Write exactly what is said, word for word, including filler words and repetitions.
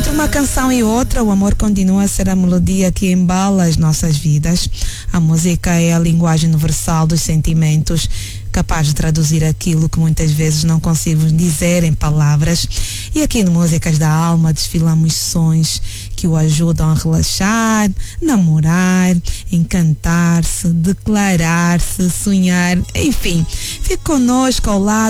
Entre uma canção e outra, o amor continua a ser a melodia que embala as nossas vidas. A música é a linguagem universal dos sentimentos, capaz de traduzir aquilo que muitas vezes não conseguimos dizer em palavras. E aqui no Músicas da Alma desfilamos sons que o ajudam a relaxar, namorar, encantar-se, declarar-se, sonhar, enfim. Fique conosco ao lado